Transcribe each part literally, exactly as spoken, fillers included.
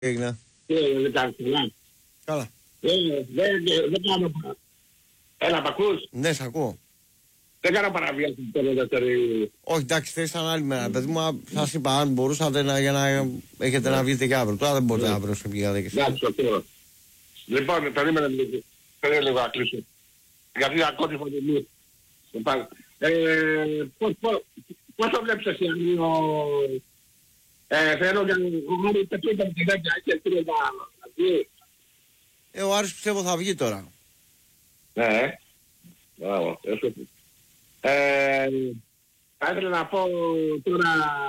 Έγινε. Δεν κάνεις καλά. Καλά. Δεν κάνω παραβίαση. Έλα, μ' ακούς? Ναι, σ' ακούω. Δεν κάνω παραβίαση το δεύτερη. Όχι, εντάξει, θες σαν άλλη μέρα. Παιδί μου, σας είπα, αν μπορούσατε να, για να έχετε να βγείτε και αύριο. Τώρα δεν μπορείτε να αύριο σε πηγάδε και εσείς. Εντάξει, αυτό. Λοιπόν, περίμενε λίγο. Περίμενε λίγο να κλείσω. Γιατί ακούω τη φωνή μου. Πώς το βλέπεις εσύ, Αγγλίο? Θέλω για ο Μάριος πετούτα με τη δέκα και κύριε να βγει. Ε, ο Άρης πιστεύω θα βγει τώρα. Ναι, μπράβο, έσω. Θα ήθελα να πω τώρα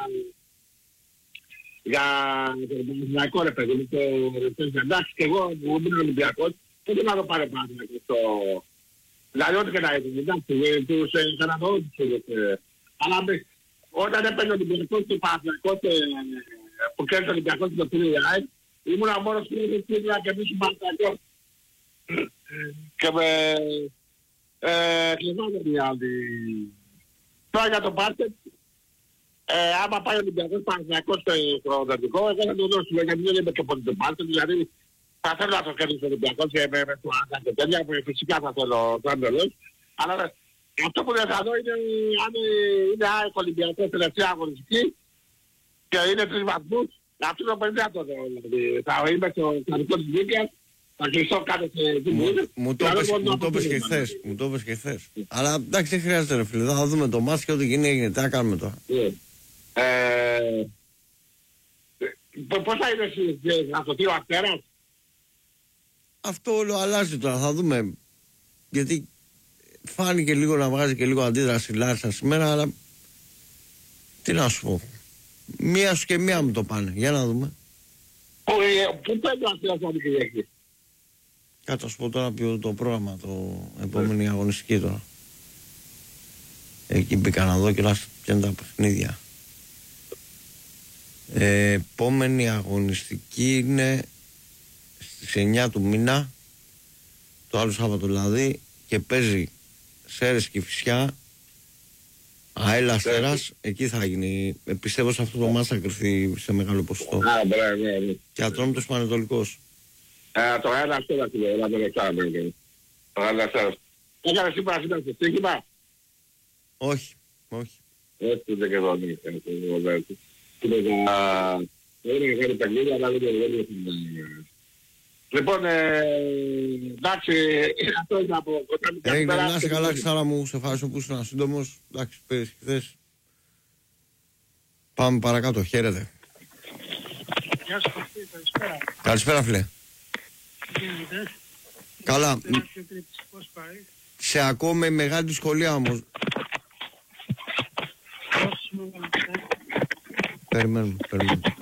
για το Ολυμπιακό, ρε παιδί μου, το εντάξει και εγώ που ήμουν Ολυμπιακός, δεν θέλω να το πάρω πάνω στο... Δηλαδή ό,τι και να είναι, εντάξει, τους Καναδούς τους, αλλά όταν έπαιρνε ο Ολυμπιακός και ο Παναθηναϊκός που κέρδισε ο Ολυμπιακός και το πήρε ήμουνα μόνος που ήθελα και εμείς ο Παναθηναϊκός. Και με κλειδώνε μια άλλη. Τώρα για τον μπάσκετ, άμα πάει ο Ολυμπιακός Παναθηναϊκός στο χρονοδοτικό, εγώ θα το δώσω, γιατί δεν είμαι και πολύ το μπάσκετ, δηλαδή θα θέλω να το κερδίσω ο Ολυμπιακός και με το Άγκα και τέτοια, φυσικά θα θέλω το άντελος, αλλά αυτό που δεν θα δω είναι αν είναι ΑΕΚ Ολυμπιακός τελευταία αγωνιστική και είναι τρεις βαθμούς, αυτό το παιδί δεν το δω, δηλαδή θα είμαι στο κανονικό της δίκαιας. Μου το είπες και χθες, μου το είπες και χθες. Αλλά εντάξει, δεν χρειάζεται ρε φίλε, θα δούμε το μάτς και ό,τι γίνει έγινε, τι να κάνουμε τώρα. Πώς θα είναι εσύ, να σωθεί ο Αστέρας? Αυτό όλο αλλάζει τώρα, θα δούμε. Γιατί φάνηκε λίγο να βγάζει και λίγο αντίδραση Λάρισα σήμερα, αλλά τι να σου πω. Μία σου και μία μου το πάνε, για να δούμε. Πού παίζει ο Αστέρας να δει και Κάτω σου πω τώρα ποιο το πρόγραμμα το επόμενη αγωνιστική τώρα. Εκεί μπήκα να δω και να ποια είναι τα παιχνίδια. Ε, επόμενη αγωνιστική είναι στις εννιά του μήνα, το άλλο Σάββατο δηλαδή, και παίζει Σέρες Κηφισιά, ΑΕΛ Αστέρας, εκεί θα γίνει. Ε, πιστεύω σε αυτό το μάτς θα κρυφθεί σε μεγάλο ποσοστό. Α, μπράβο, ναι. Και Ατρόμητος Πανετολικός. Ε, το ένα Αστέρας του λέω, να το λεξάμε. Το ένα Αστέρας. Έκανες σήμερα σήμερα στο στοίχημα? Όχι, όχι. Έτσι δεν και δεν είχαν το βολέτη. Είναι να κάνει παιχνίδια, αλλά δεν είναι. Λοιπόν, εντάξει, αυτό είναι από κοντά μου. Έγινε, να είσαι καλά, Ξάρα μου, σε ευχαριστώ που ήσουν σύντομος. Εντάξει, πέρυσι χθες. Πάμε παρακάτω, χαίρετε. Γεια σου, Κωστή, καλησπέρα. Καλησπέρα, φίλε. Τι γίνεται? Καλά. Πώς πάει? Σε ακούω με μεγάλη δυσκολία όμως. Πώς μου Περιμένουμε, περιμένουμε.